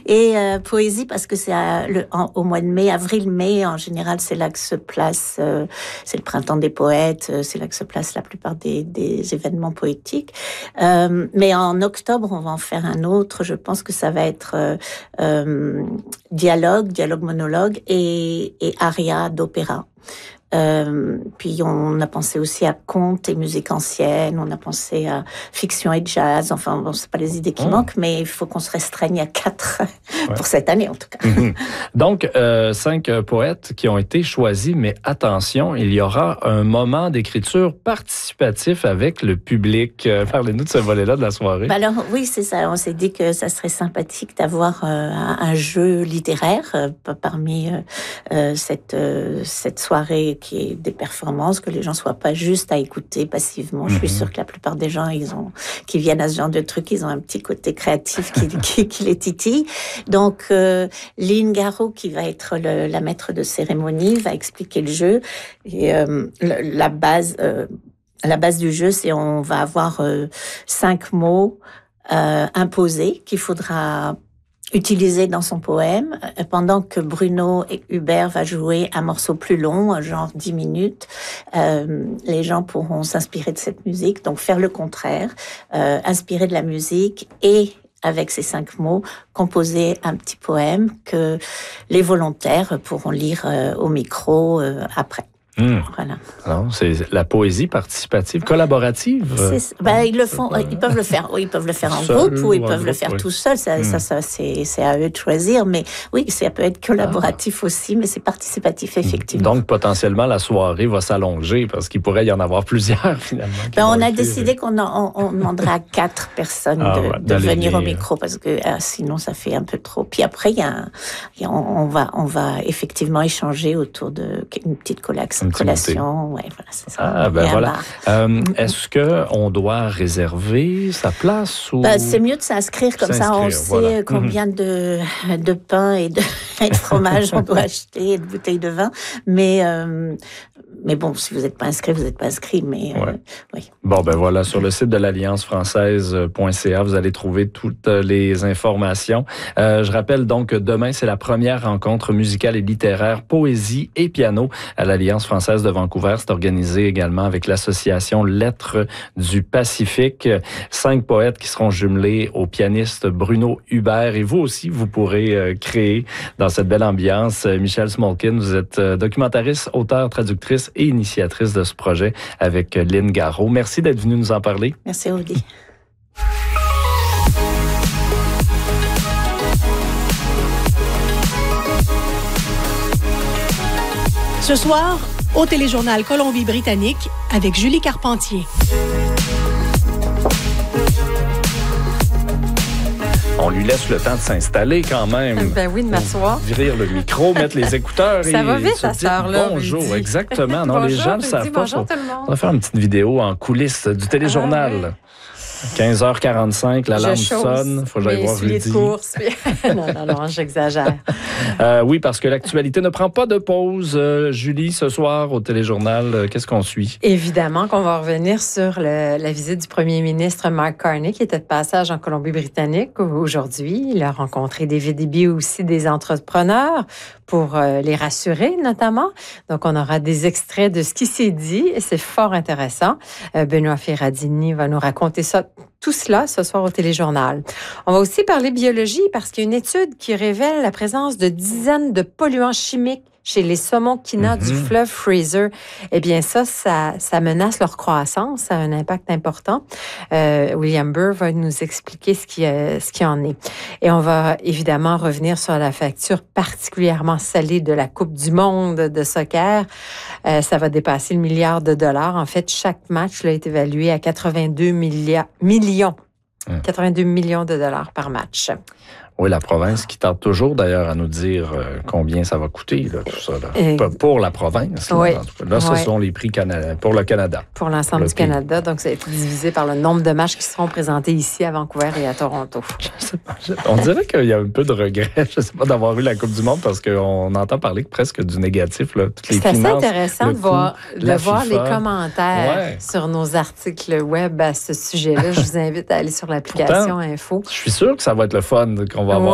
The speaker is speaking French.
Et poésie, parce que c'est au mois de mai, avril-mai, en général, c'est là que se place, c'est le printemps des poètes, c'est là que se place la plupart des événements poétiques. Mais en octobre, on va en faire un autre. Je pense que ça va être dialogue-monologue et aria d'opéra. Puis on a pensé aussi à contes et musique ancienne, on a pensé à fiction et jazz, enfin bon, c'est pas les idées qui manquent, mais il faut qu'on se restreigne à 4 pour cette année en tout cas. Donc, 5 poètes qui ont été choisis, mais attention, il y aura un moment d'écriture participatif avec le public. Parlez-nous de ce volet-là de la soirée. Alors oui, c'est ça, on s'est dit que ça serait sympathique d'avoir un jeu littéraire parmi cette soirée qui est des performances, que les gens soient pas juste à écouter passivement. Je suis sûre que la plupart des gens, qui viennent à ce genre de truc, ils ont un petit côté créatif qui les titille. Donc, Lynn Garot, qui va être la maître de cérémonie, va expliquer le jeu. Et la base du jeu, c'est on va avoir 5 mots imposés qu'il faudra utilisé dans son poème, pendant que Bruno et Hubert va jouer un morceau plus long, genre 10 minutes. Les gens pourront s'inspirer de cette musique, donc faire le contraire, inspirer de la musique et avec ces 5 mots, composer un petit poème que les volontaires pourront lire au micro après. Voilà. Alors, c'est la poésie participative, collaborative. Ils le font. Ils peuvent le faire. Oui, ils peuvent le faire en groupe ou ils peuvent le faire tout seul. Ça, c'est à eux de choisir. Mais oui, ça peut être collaboratif aussi, mais c'est participatif effectivement. Donc potentiellement la soirée va s'allonger parce qu'il pourrait y en avoir plusieurs finalement. On a décidé qu'on demanderait à 4 personnes de venir au micro parce que sinon ça fait un peu trop. Puis après, on va effectivement échanger autour d'une petite collation. Ouais, voilà, c'est ça. Voilà. Est-ce qu'on doit réserver sa place ou... c'est mieux de s'inscrire comme ça, on sait combien de pain et de fromage on doit acheter et de bouteilles de vin. Mais bon, si vous n'êtes pas inscrit, vous n'êtes pas inscrit. Mais oui. Bon, voilà, sur le site de l'alliancefrançaise.ca, vous allez trouver toutes les informations. Je rappelle donc que demain, c'est la première rencontre musicale et littéraire, poésie et piano à l'Alliance française de Vancouver. C'est organisé également avec l'association Lettres du Pacifique. 5 poètes qui seront jumelés au pianiste Bruno Hubert. Et vous aussi, vous pourrez créer dans cette belle ambiance. Michèle Smolkin, vous êtes documentariste, auteure, traductrice et initiatrice de ce projet avec Lynn Garot. Merci d'être venue nous en parler. Merci, Audi. Ce soir, au Téléjournal Colombie-Britannique avec Julie Carpentier. On lui laisse le temps de s'installer quand même. Ben oui, de m'asseoir. Virer le micro, mettre les écouteurs ça va vite, à cette heure-là. Bonjour, exactement. Non, les gens ne le savent pas. Bonjour tout le monde. On va faire une petite vidéo en coulisses du téléjournal. 15h45, la lampe sonne. Il faut que j'aille voir Rudy. De course. Non, j'exagère. Oui, parce que l'actualité ne prend pas de pause. Julie, ce soir, au téléjournal, qu'est-ce qu'on suit? Évidemment qu'on va revenir sur la visite du premier ministre Mark Carney, qui était de passage en Colombie-Britannique aujourd'hui. Il a rencontré David Eby, aussi des entrepreneurs, pour les rassurer, notamment. Donc, on aura des extraits de ce qui s'est dit, et c'est fort intéressant. Benoît Ferradini va nous raconter ça, tout cela, ce soir au téléjournal. On va aussi parler biologie, parce qu'il y a une étude qui révèle la présence de dizaines de polluants chimiques chez les saumons quinoa du fleuve Fraser. Eh bien, ça menace leur croissance. Ça a un impact important. William Burr va nous expliquer ce qui en est. Et on va évidemment revenir sur la facture particulièrement salée de la Coupe du monde de soccer. Ça va dépasser le $1 milliard. En fait, chaque match là, est évalué à 82 millions. 82 millions de dollars par match. Oui, la province qui tarde toujours d'ailleurs à nous dire combien ça va coûter, là, tout ça. Là. Pour la province. Là, oui. En tout cas. Là, ce sont les prix pour le Canada. Pour l'ensemble du Canada. Donc, ça a été divisé par le nombre de matchs qui seront présentés ici à Vancouver et à Toronto. Je sais pas, on dirait qu'il y a un peu de regret, je ne sais pas, d'avoir eu la Coupe du monde parce qu'on entend parler presque du négatif. Là, toutes les c'est finances, assez intéressant de voir les commentaires sur nos articles web à ce sujet-là. Je vous invite à aller sur l'application Info. Je suis sûr que ça va être le fun qu'on va avoir